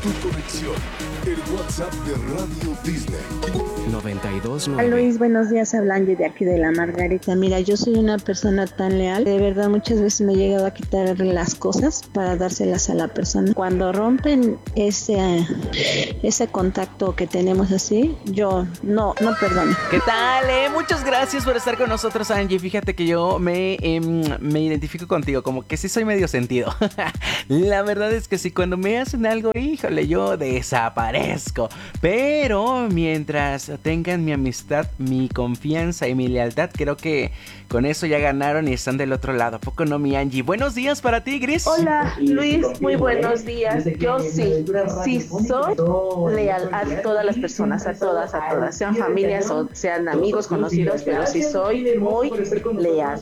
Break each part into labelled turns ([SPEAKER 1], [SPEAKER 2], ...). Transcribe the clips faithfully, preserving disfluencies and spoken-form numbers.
[SPEAKER 1] tu conexión. El WhatsApp de Radio Disney.
[SPEAKER 2] noventa y dos
[SPEAKER 3] Hola
[SPEAKER 2] nueve.
[SPEAKER 3] Luis, buenos días, hablan de aquí de la Margarita. Mira, yo soy una persona tan leal, de verdad muchas veces me he llegado a quitar las cosas para dárselas a la persona. Cuando rompen ese ese contacto que tenemos así, yo no, no perdono.
[SPEAKER 4] ¿Qué tal, eh? Muchas gracias por estar con nosotros, Angie. Fíjate que yo me, eh, me identifico contigo, como que sí soy medio sentido. La verdad es que sí, cuando me hacen algo, híjole, yo desaparezco. Pero mientras tengan mi amistad, mi confianza y mi lealtad, creo que con eso ya ganaron y están del otro lado. ¿A poco no, mi Angie? Buenos días para ti, Gris.
[SPEAKER 5] Hola, Luis, muy buenos días. Yo sí, sí soy leal a todas las personas, a todas, a todas, sean familias o sean amigos, conocidos, pero sí soy muy leal.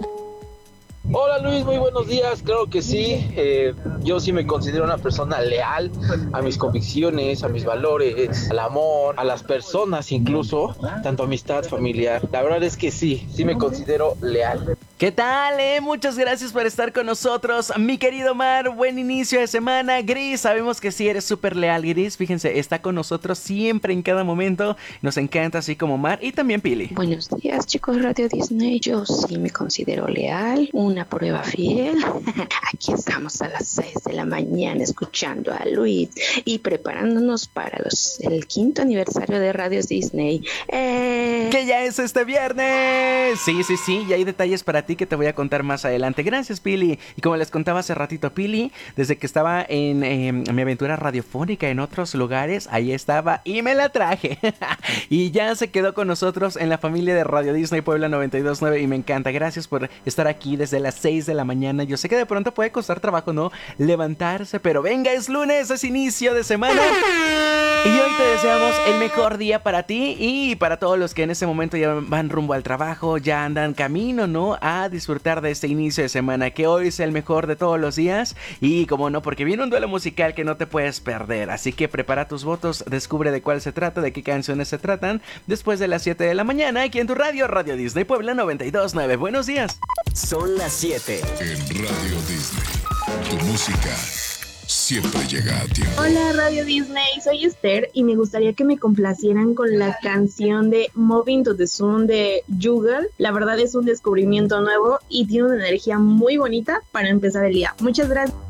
[SPEAKER 6] Hola Luis, muy buenos días, creo que sí, eh, yo sí me considero una persona leal a mis convicciones, a mis valores, al amor, a las personas incluso, tanto amistad, familiar, la verdad es que sí, sí me considero leal.
[SPEAKER 4] ¿Qué tal, eh? Muchas gracias por estar con nosotros, mi querido Mar. Buen inicio de semana. Gris, sabemos que sí eres súper leal, Gris. Fíjense, está con nosotros siempre en cada momento. Nos encanta, así como Mar y también Pili.
[SPEAKER 7] Buenos días, chicos, Radio Disney. Yo sí me considero leal, una prueba fiel. Aquí estamos a las seis de la mañana escuchando a Luis y preparándonos para los, el quinto aniversario de Radio Disney. Eh...
[SPEAKER 4] Que ya es este viernes. Sí, sí, sí, y hay detalles para ti que te voy a contar más adelante. Gracias, Pili. Y como les contaba hace ratito, Pili, desde que estaba en eh, mi aventura radiofónica en otros lugares, ahí estaba y me la traje. Y ya se quedó con nosotros en la familia de Radio Disney Puebla noventa y dos nueve y me encanta. Gracias por estar aquí desde las seis de la mañana. Yo sé que de pronto puede costar trabajo, ¿no? Levantarse, pero venga, es lunes, es inicio de semana. Y hoy te deseamos el mejor día para ti y para todos los que en este momento ya van rumbo al trabajo, ya andan camino, ¿no? A disfrutar de este inicio de semana, que hoy sea el mejor de todos los días. Y como no, porque viene un duelo musical que no te puedes perder. Así que prepara tus votos, descubre de cuál se trata, de qué canciones se tratan, después de las siete de la mañana, aquí en tu radio, Radio Disney Puebla noventa y dos nueve. Buenos días.
[SPEAKER 2] Son las siete.
[SPEAKER 1] En Radio Disney, tu música siempre llega a tiempo.
[SPEAKER 8] Hola Radio Disney, soy Esther y me gustaría que me complacieran con la canción de Moving to the Sun de Jugal. La verdad es un descubrimiento nuevo y tiene una energía muy bonita para empezar el día. Muchas gracias.